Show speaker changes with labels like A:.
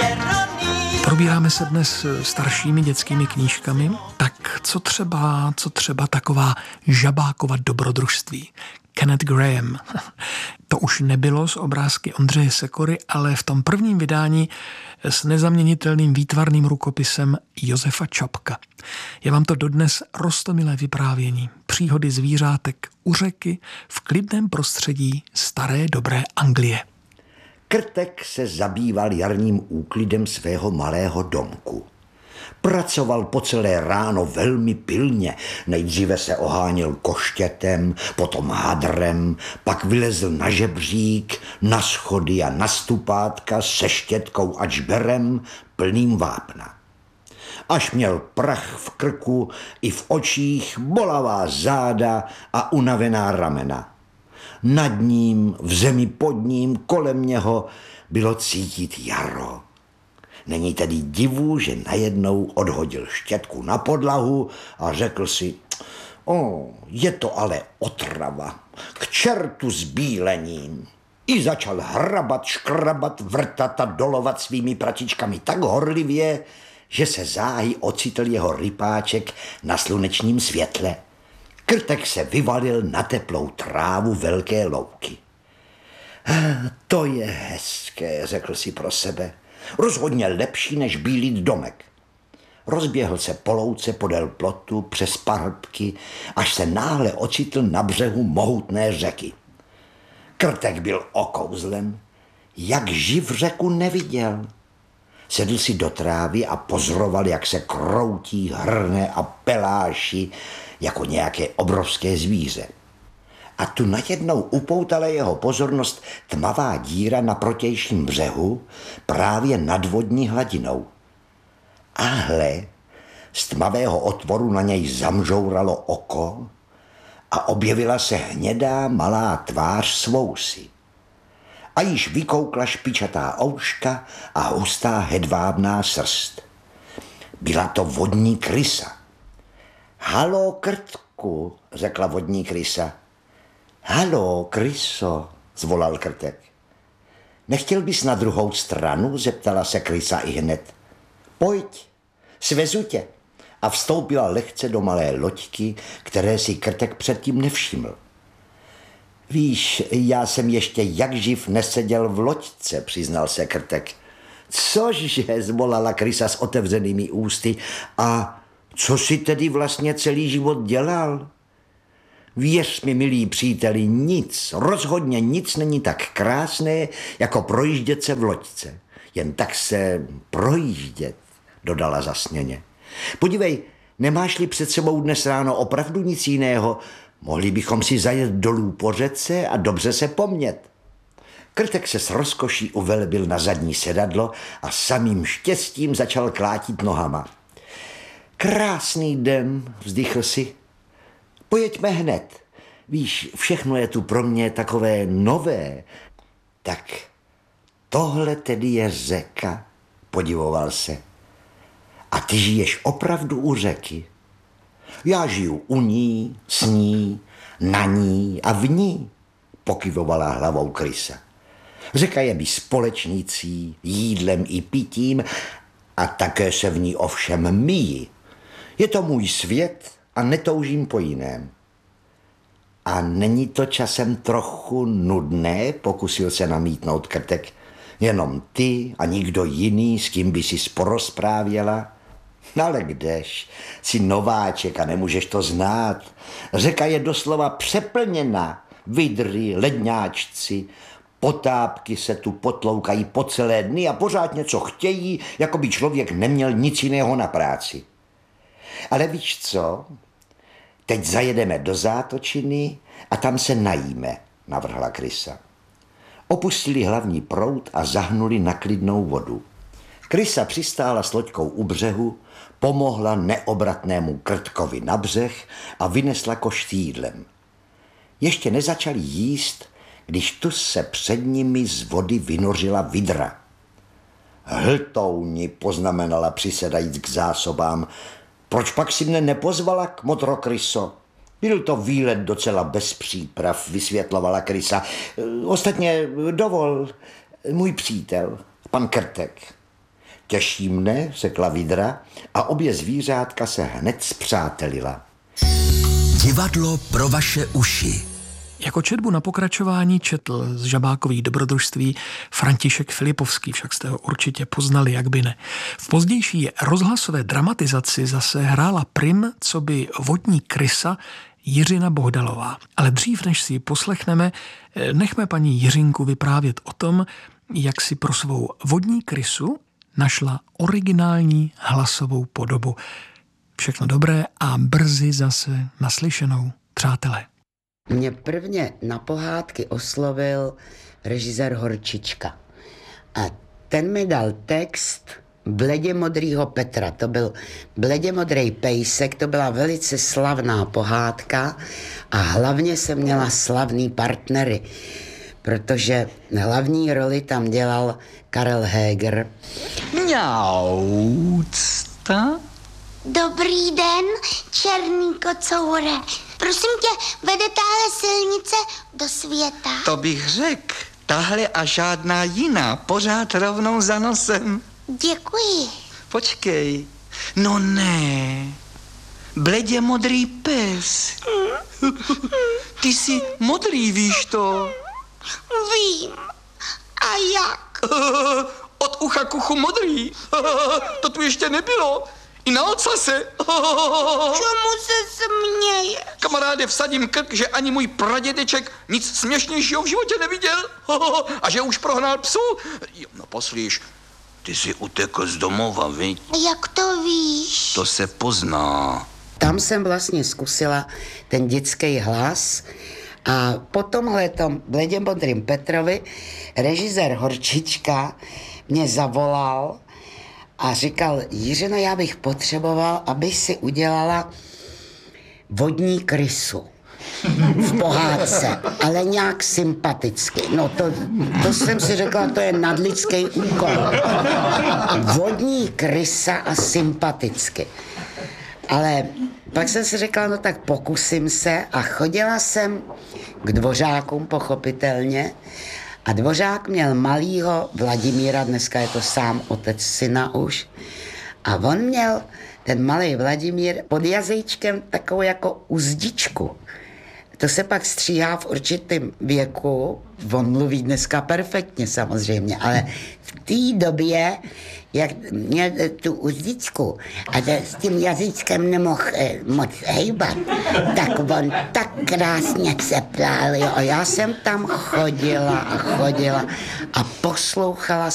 A: Probíráme se dnes staršími dětskými knížkami, tak co třeba taková žabákova dobrodružství. Kenneth Graham. To už nebylo z obrázky Ondřeje Sekory, ale v tom prvním vydání s nezaměnitelným výtvarným rukopisem Josefa Čapka. Je vám to dodnes roztomilé vyprávění. Příhody zvířátek u řeky v klidném prostředí staré dobré Anglie.
B: Krtek se zabýval jarním úklidem svého malého domku. Pracoval po celé ráno velmi pilně. Nejdříve se oháněl koštětem, potom hadrem, pak vylezl na žebřík, na schody a na stupátka se štětkou a žberem plným vápna. Až měl prach v krku i v očích, bolavá záda a unavená ramena. Nad ním, v zemi pod ním, kolem něho bylo cítit jaro. Není tedy divu, že najednou odhodil štětku na podlahu a řekl si, je to ale otrava, k čertu s bílením. I začal hrabat, škrabat, vrtat a dolovat svými pratičkami tak horlivě, že se záhy ocitl jeho rypáček na slunečním světle. Krtek se vyvalil na teplou trávu velké louky. To je hezké, řekl si pro sebe. Rozhodně lepší než bílit domek. Rozběhl se po louce podél plotu přes parubky, až se náhle ocitl na břehu mohutné řeky. Krtek byl okouzlen, jak živ řeku neviděl. Sedl si do trávy a pozoroval, jak se kroutí, hrne a peláší jako nějaké obrovské zvíře. A tu najednou upoutala jeho pozornost tmavá díra na protějším břehu, právě nad vodní hladinou. A hle, z tmavého otvoru na něj zamžouralo oko a objevila se hnědá malá tvář s vousy. A již vykoukla špičatá ouška a hustá hedvábná srst. Byla to vodní krysa. Haló, Krtku, řekla vodní krysa. Haló, kryso, zvolal Krtek. Nechtěl bys na druhou stranu, zeptala se krysa ihned. Pojď, svezu tě. A vstoupila lehce do malé loďky, které si Krtek předtím nevšiml. Víš, já jsem ještě jak živ neseděl v loďce, přiznal se Krtek. Cože, zvolala krysa s otevřenými ústy. A co jsi tedy vlastně celý život dělal? Věř mi, milí příteli, nic, rozhodně nic není tak krásné, jako projíždět se v loďce. Jen tak se projíždět, dodala zasněně. Podívej, nemáš-li před sebou dnes ráno opravdu nic jiného? Mohli bychom si zajet dolů po řece a dobře se pomět. Krtek se s rozkoší uvelbil na zadní sedadlo a samým štěstím začal klátit nohama. Krásný den, vzdychl si. Pojeďme hned. Víš, všechno je tu pro mě takové nové. Tak tohle tedy je řeka, podivoval se. A ty žiješ opravdu u řeky? Já žiju u ní, s ní, na ní a v ní, pokyvovala hlavou krysa. Řeka je mi společnicí, jídlem i pitím a také se v ní ovšem míji. Je to můj svět a netoužím po jiném. A není to časem trochu nudné, pokusil se namítnout Krtek. Jenom ty a nikdo jiný, s kým by si porozprávěla? Ale kdež, jsi nováček a nemůžeš to znát. Řeka je doslova přeplněna. Vidry, ledňáčci, potápky se tu potloukají po celé dny a pořád něco chtějí, jako by člověk neměl nic jiného na práci. Ale víš co? Teď zajedeme do zátočiny a tam se najíme, navrhla krysa. Opustili hlavní proud a zahnuli na klidnou vodu. Krysa přistála s loďkou u břehu, pomohla neobratnému Krtkovi na břeh a vynesla koš s jídlem. Ještě nezačali jíst, když tu se před nimi z vody vynořila vidra. Hltouni, poznamenala přisedajíc k zásobám. Proč pak si mne nepozvala k motrokryso? Byl to výlet docela bez příprav, vysvětlovala krysa. Ostatně dovol, můj přítel, pan Krtek. Těší mne, řekla vidra a obě zvířátka se hned spřátelila.
C: Divadlo pro vaše uši.
A: Jako četbu na pokračování četl z žabákových dobrodružství František Filipovský, však jste ho určitě poznali, jak by ne. V pozdější rozhlasové dramatizaci zase hrála prim coby vodní krysa Jiřina Bohdalová. Ale dřív, než si ji poslechneme, nechme paní Jiřinku vyprávět o tom, jak si pro svou vodní krysu našla originální hlasovou podobu. Všechno dobré a brzy zase naslyšenou, přátelé.
D: Mě prvně na pohádky oslovil režisér Horčička. A ten mi dal text Bledě modrýho Petra. To byl Bledě modrý pejsek, to byla velice slavná pohádka a hlavně jsem měla slavný partnery, protože hlavní roli tam dělal Karel Heger.
E: Mňaucta?
F: Dobrý den, černý kocoure. Prosím tě, vede tahle silnice do světa.
E: To bych řekl. Tahle a žádná jiná, pořád rovnou za nosem.
F: Děkuji.
E: Počkej. No ne. Bledě modrý pes. Ty jsi modrý, víš to?
F: Vím. A jak?
E: Od ucha k uchu modrý. To tu ještě nebylo. I na ocase.
F: Čemu se směje?
E: Kamaráde, vsadím krk, že ani můj pradědeček nic směšnějšího v životě neviděl. A že už prohnal psu. No poslíš, ty jsi utekl z domova, viď?
F: Jak to víš?
E: To se pozná.
D: Tam jsem vlastně zkusila ten dětský hlas a po tomhletom Bledě modrým Petrovi režisér Horčička mě zavolal a říkal, Jiřino, já bych potřeboval, aby si udělala vodní krysu v pohádce, ale nějak sympaticky. No to jsem si řekla, to je nadlidský úkol. Vodní krysa a sympaticky. Ale pak jsem si řekla, no tak pokusím se a chodila jsem k Dvořákům, pochopitelně. A Dvořák měl malýho Vladimíra, dneska je to sám otec syna už. A on měl, ten malý Vladimír, pod jazyčkem takovou jako uzdičku. To se pak stříhá v určitém věku. On mluví dneska perfektně samozřejmě, ale v té době, jak měl tu uzdičku a s tím jazyčkem nemohl moc hejbat, tak on tak krásně seplál. A já jsem tam chodila a poslouchala